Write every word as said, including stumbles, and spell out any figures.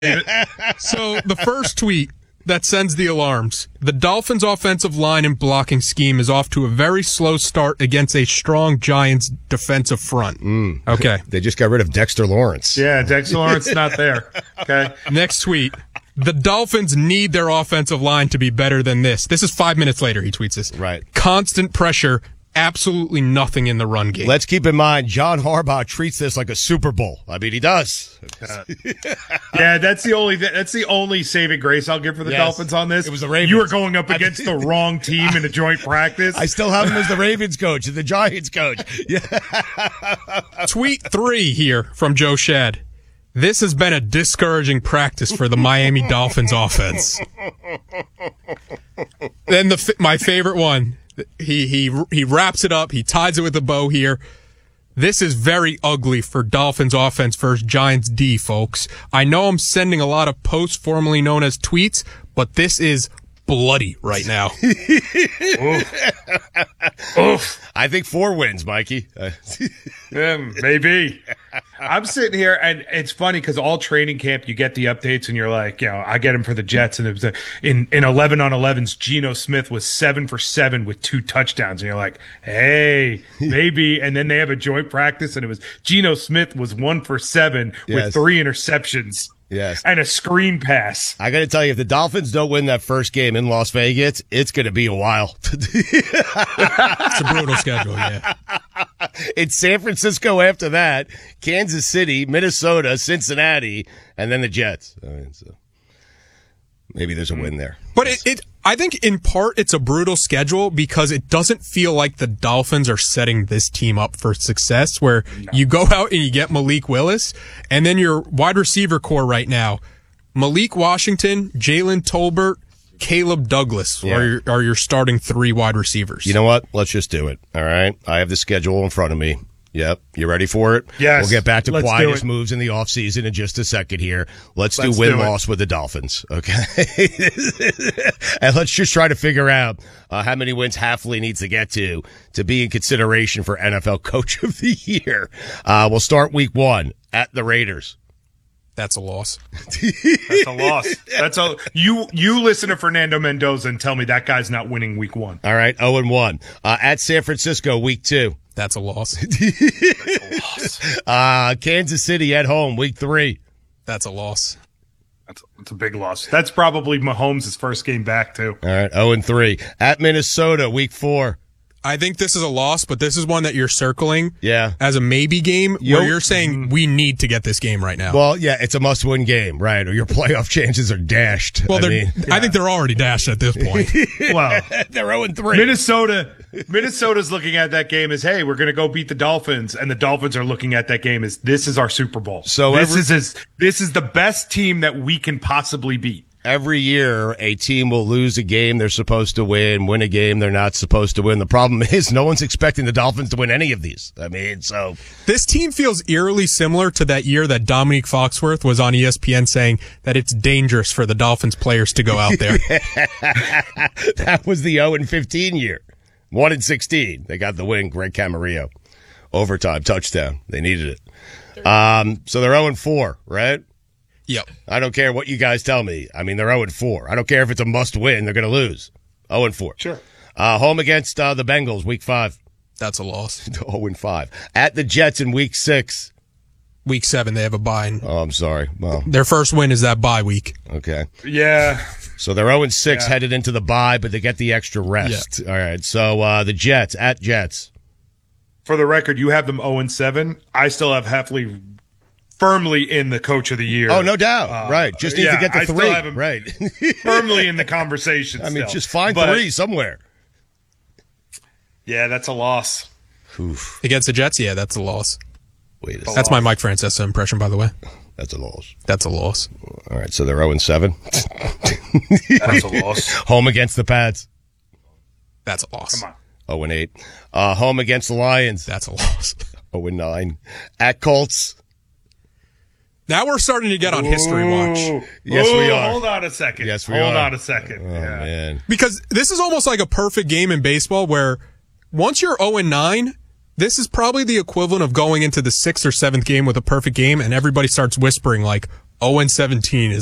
So the first tweet that sends the alarms. The Dolphins' offensive line and blocking scheme is off to a very slow start against a strong Giants defensive front. Mm. Okay. They just got rid of Dexter Lawrence. Yeah, Dexter Lawrence is not there. Okay. Next tweet. The Dolphins need their offensive line to be better than this. This is five minutes later, he tweets this. Right. Constant pressure, absolutely nothing in the run game. Let's keep in mind, John Harbaugh treats this like a Super Bowl. I mean, he does. Uh, yeah, that's the only that's the only saving grace I'll give for the Yes. Dolphins on this. It was the Ravens. You were going up against the wrong team in a joint practice. I still have him as the Ravens coach and the Giants coach. Yeah. Tweet three here from Joe Shad. This has been a discouraging practice for the Miami Dolphins offense. Then the my favorite one. He he he wraps it up. He ties it with a bow here. This is very ugly for Dolphins offense versus Giants D, folks. I know I'm sending a lot of posts formerly known as tweets, but this is bloody right now. Oof. Oof. I think four wins, Mikey. Uh, Yeah, maybe. I'm sitting here, and it's funny because all training camp you get the updates, and you're like, you know, I get them for the Jets, and it was a, in in eleven on elevens, Geno Smith was seven for seven with two touchdowns, and you're like, hey, maybe. And then they have a joint practice, and it was Geno Smith was one for seven Yes. with three interceptions. Yes. And a screen pass. I got to tell you, if the Dolphins don't win that first game in Las Vegas, it's going to be a while. It's a brutal schedule, yeah. It's San Francisco after that, Kansas City, Minnesota, Cincinnati, and then the Jets. I mean, so maybe there's a win there. But it, it, I think in part it's a brutal schedule because it doesn't feel like the Dolphins are setting this team up for success where no. you go out and you get Malik Willis and then your wide receiver core right now, Malik Washington, Jalen Tolbert, Caleb Douglas yeah. are, your, are your starting three wide receivers. You know what? Let's just do it. All right. I have the schedule in front of me. Yep. You ready for it? Yes. We'll get back to Let's quietest moves in the offseason in just a second here. Let's, let's do win-loss with the Dolphins, okay? And let's just try to figure out uh, how many wins Hafley needs to get to to be in consideration for N F L Coach of the Year. Uh, we'll start week one at the Raiders. That's a loss. That's a loss. That's a you. You listen to Fernando Mendoza and tell me that guy's not winning week one. All right, zero and one uh, at San Francisco, week two. That's a loss. That's a loss. Uh, Kansas City at home, week three. That's a loss. That's, that's a big loss. That's probably Mahomes' first game back too. All right, zero and three at Minnesota, week four. I think this is a loss, but this is one that you're circling yeah. as a maybe game Yo- where you're saying we need to get this game right now. Well, yeah, it's a must-win game, right? Or your playoff chances are dashed. Well, I, mean, I think they're already dashed at this point. Well, they're zero and three. Minnesota, Minnesota's looking at that game as, hey, we're going to go beat the Dolphins, and the Dolphins are looking at that game as this is our Super Bowl. So this every- is as, this is the best team that we can possibly beat. Every year, a team will lose a game they're supposed to win, win a game they're not supposed to win. The problem is no one's expecting the Dolphins to win any of these. I mean, so. This team feels eerily similar to that year that Dominique Foxworth was on E S P N saying that it's dangerous for the Dolphins players to go out there. That was the zero and fifteen year. one and sixteen. They got the win, Greg Camarillo. Overtime, touchdown. They needed it. Um, so they're zero and four, right? Yep. I don't care what you guys tell me. I mean, they're zero and four. I don't care if it's a must win. They're going to lose. zero and four. Sure. Uh, home against uh, the Bengals, week five. That's a loss. zero and five. At the Jets in week six. Week seven, they have a bye. Oh, I'm sorry. Well, their first win is that bye week. Okay. Yeah. So they're zero and six yeah. headed into the bye, but they get the extra rest. Yeah. All right. So uh, the Jets at Jets. For the record, you have them zero and seven. I still have Hafley firmly in the Coach of the Year. Oh, no doubt. Uh, right. Just need yeah, to get the I three. Still have him right. firmly in the conversation. I mean, still. just find but, three somewhere. Yeah, that's a loss. Oof. Against the Jets, yeah, that's a loss. Wait a That's second. my Mike Francesa impression, by the way. That's a loss. That's a loss. All right, so they're zero and seven. That's a loss. Home against the Pats. That's a loss. Come on. zero and eight. Uh, home against the Lions. That's a loss. zero and nine. At Colts. Now we're starting to get on history watch. Yes, Ooh, we are. Hold on a second. Yes, we hold are. on a second. Oh, yeah. man. Because this is almost like a perfect game in baseball where once you're zero and nine, this is probably the equivalent of going into the sixth or seventh game with a perfect game and everybody starts whispering like, oh and seventeen is